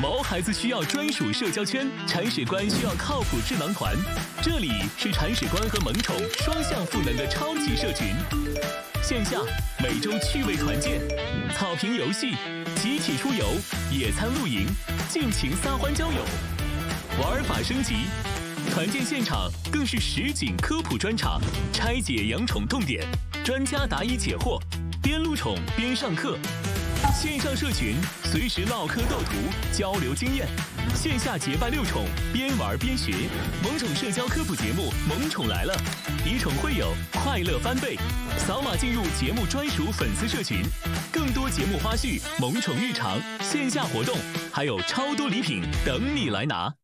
毛孩子需要专属社交圈，铲屎官需要靠谱智囊团。这里是铲屎官和萌宠双向赋能的超级社群。线下每周趣味团建，草坪游戏，集体出游，野餐露营，尽情撒欢交友，玩法升级。团建现场更是实景科普专场，拆解养宠痛点，专家答疑解惑，边录宠边上课。线上社群随时唠嗑斗图，交流经验；线下结伴遛宠，边玩边学。萌宠社交科普节目《萌宠来了》，以宠会友，快乐翻倍。扫码进入节目专属粉丝社群，更多节目花絮、萌宠日常、线下活动，还有超多礼品等你来拿。